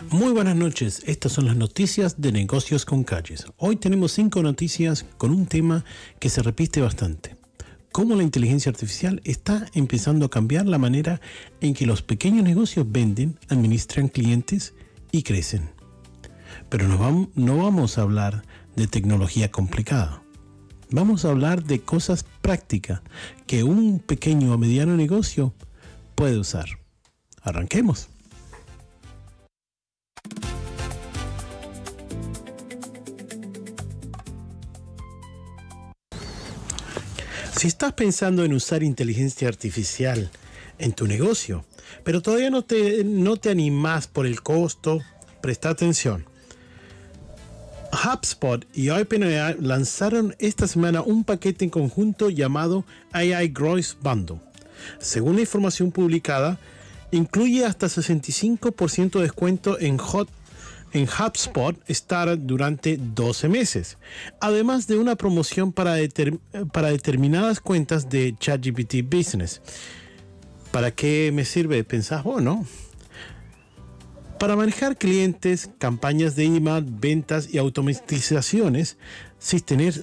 Muy buenas noches, estas son las noticias de Negocios con Calles. Hoy tenemos 5 noticias con un tema que se repite bastante. Cómo la inteligencia artificial está empezando a cambiar la manera en que los pequeños negocios venden, administran clientes y crecen. Pero no vamos a hablar de tecnología complicada. Vamos a hablar de cosas prácticas que un pequeño o mediano negocio puede usar. Arranquemos. Si estás pensando en usar inteligencia artificial en tu negocio, pero todavía no te animas por el costo, presta atención. HubSpot y OpenAI lanzaron esta semana un paquete en conjunto llamado AI Growth Bundle. Según la información publicada, incluye hasta 65% de descuento en HubSpot Startup durante 12 meses, además de una promoción para determinadas cuentas de ChatGPT Business. ¿Para qué me sirve? ¿Pensás vos, no? Para manejar clientes, campañas de email, ventas y automatizaciones sin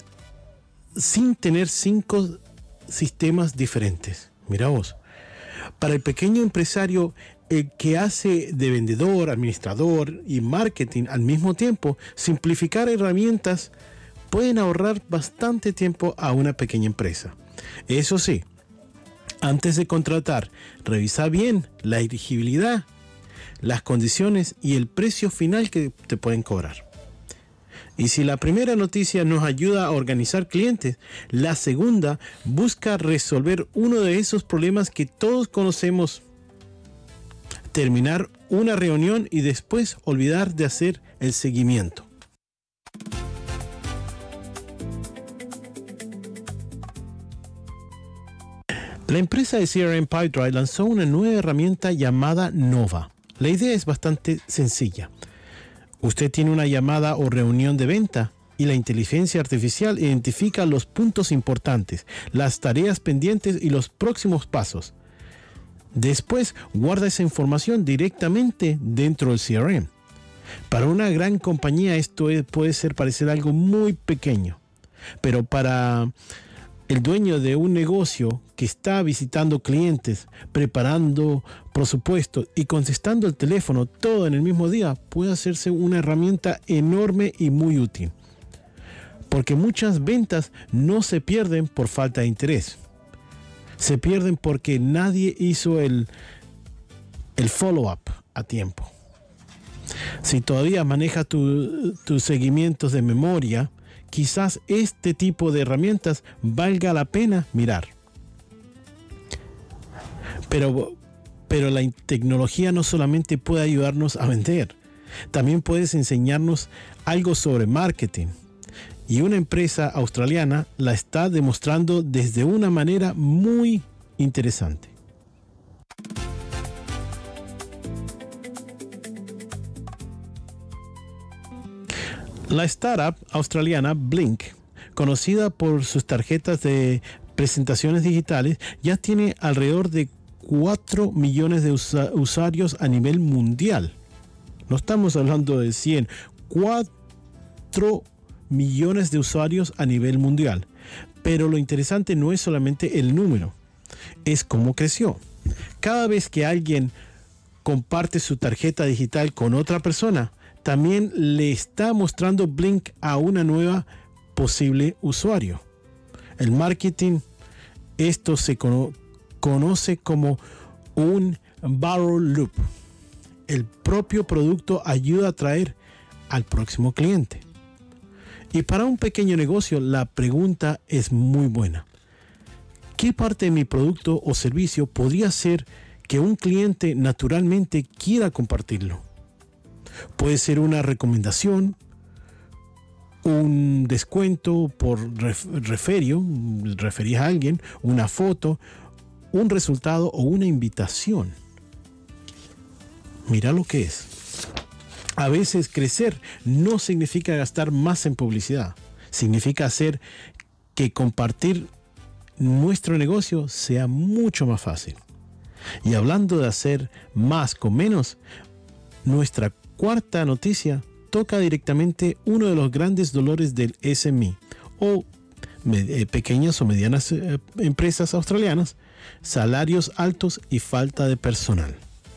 tener 5 sistemas diferentes. Mira vos. Para el pequeño empresario, el que hace de vendedor, administrador y marketing al mismo tiempo, simplificar herramientas pueden ahorrar bastante tiempo a una pequeña empresa. Eso sí, antes de contratar, revisa bien la elegibilidad, las condiciones y el precio final que te pueden cobrar. Y si la primera noticia nos ayuda a organizar clientes, la segunda busca resolver uno de esos problemas que todos conocemos: terminar una reunión y después olvidar de hacer el seguimiento. La empresa de CRM Pipedrive lanzó una nueva herramienta llamada Nova. La idea es bastante sencilla. Usted tiene una llamada o reunión de venta y la inteligencia artificial identifica los puntos importantes, las tareas pendientes y los próximos pasos. Después guarda esa información directamente dentro del CRM. Para una gran compañía esto puede parecer algo muy pequeño, pero para el dueño de un negocio que está visitando clientes, preparando presupuestos y contestando el teléfono todo en el mismo día, puede hacerse una herramienta enorme y muy útil. Porque muchas ventas no se pierden por falta de interés. Se pierden porque nadie hizo el follow-up a tiempo. Si todavía manejas tus seguimientos de memoria, quizás este tipo de herramientas valga la pena mirar. Pero la tecnología no solamente puede ayudarnos a vender, también puedes enseñarnos algo sobre marketing. Y una empresa australiana la está demostrando desde una manera muy interesante. La startup australiana Blink, conocida por sus tarjetas de presentaciones digitales, ya tiene alrededor de 4 millones de usuarios a nivel mundial. No estamos hablando de 100, 4 millones de usuarios a nivel mundial. Pero lo interesante no es solamente el número, es cómo creció. Cada vez que alguien comparte su tarjeta digital con otra persona, también le está mostrando Blink a una nueva posible usuario. El marketing, esto se conoce como un barrel loop. El propio producto ayuda a atraer al próximo cliente. Y para un pequeño negocio, la pregunta es muy buena. ¿Qué parte de mi producto o servicio podría hacer que un cliente naturalmente quiera compartirlo? Puede ser una recomendación, un descuento por referir a alguien, una foto, un resultado o una invitación. Mira lo que es. A veces crecer no significa gastar más en publicidad. Significa hacer que compartir nuestro negocio sea mucho más fácil. Y hablando de hacer más con menos, Nuestra cuarta noticia toca directamente uno de los grandes dolores del SME o pequeñas o medianas empresas australianas: salarios altos y falta de personal.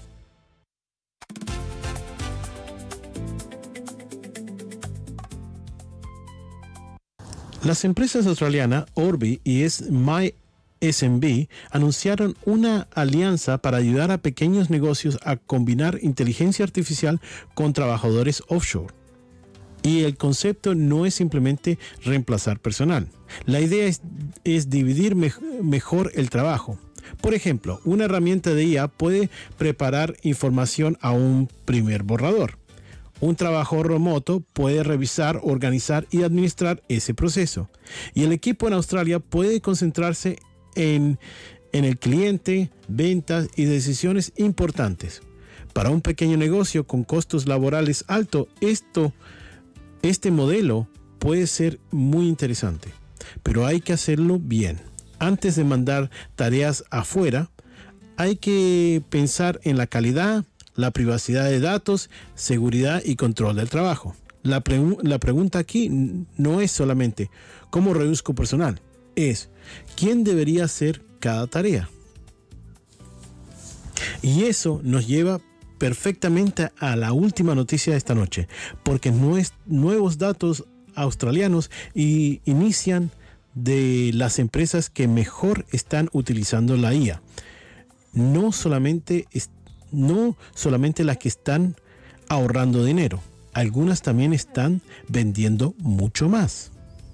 Las empresas australianas Orbi y MySMB anunciaron una alianza para ayudar a pequeños negocios a combinar inteligencia artificial con trabajadores offshore. Y el concepto no es simplemente reemplazar personal. La idea es dividir mejor el trabajo. Por ejemplo, una herramienta de IA puede preparar información a un primer borrador. Un trabajador remoto puede revisar, organizar y administrar ese proceso. Y el equipo en Australia puede concentrarse en el cliente, ventas y decisiones importantes. Para un pequeño negocio con costos laborales altos, este modelo puede ser muy interesante, pero hay que hacerlo bien. Antes de mandar tareas afuera, hay que pensar en la calidad, la privacidad de datos, seguridad y control del trabajo. La pregunta aquí no es solamente ¿cómo reduzco personal? Es ¿quién debería hacer cada tarea? Y eso nos lleva perfectamente a la última noticia de esta noche, porque nuevos datos australianos inician de las empresas que mejor están utilizando la IA. No solamente las que están ahorrando dinero, algunas también están vendiendo mucho más.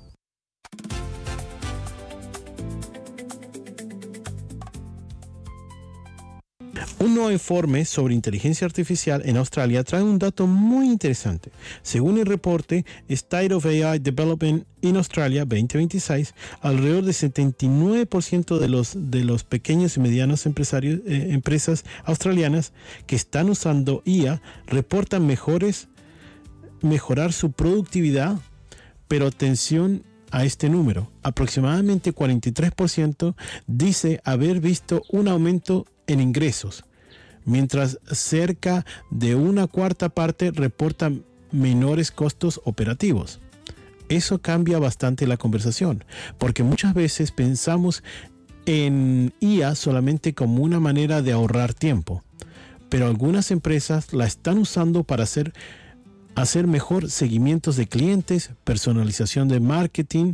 Un nuevo informe sobre inteligencia artificial en Australia trae un dato muy interesante. Según el reporte State of AI Development in Australia 2026, alrededor del 79% de los pequeños y medianos empresas australianas que están usando IA reportan mejorar su productividad, pero atención a este número. Aproximadamente 43% dice haber visto un aumento en ingresos, mientras cerca de una cuarta parte reportan menores costos operativos. Eso cambia bastante la conversación, porque muchas veces pensamos en IA solamente como una manera de ahorrar tiempo, pero algunas empresas la están usando para hacer mejor seguimientos de clientes, personalización de marketing,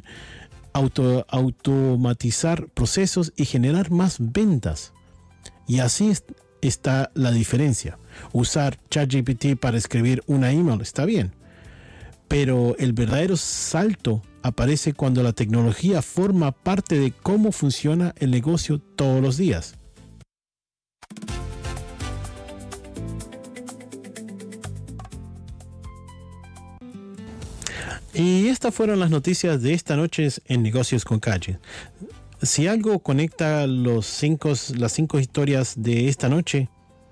automatizar procesos y generar más ventas. Y así está la diferencia. Usar ChatGPT para escribir una email está bien, pero el verdadero salto aparece cuando la tecnología forma parte de cómo funciona el negocio todos los días. Y estas fueron las noticias de esta noche en Negocios con Calle. Si algo conecta las cinco historias de esta noche,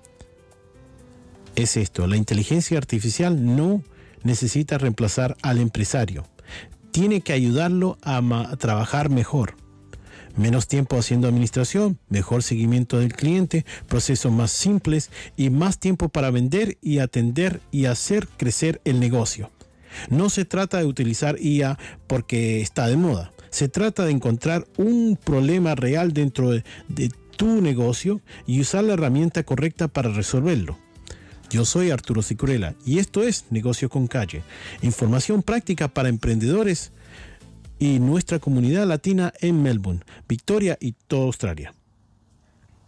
es esto: la inteligencia artificial no necesita reemplazar al empresario. Tiene que ayudarlo a trabajar mejor. Menos tiempo haciendo administración, mejor seguimiento del cliente, procesos más simples y más tiempo para vender y atender y hacer crecer el negocio. No se trata de utilizar IA porque está de moda. Se trata de encontrar un problema real dentro de tu negocio y usar la herramienta correcta para resolverlo. Yo soy Arturo Sicurela y esto es Negocio con Calle. Información práctica para emprendedores y nuestra comunidad latina en Melbourne, Victoria y toda Australia.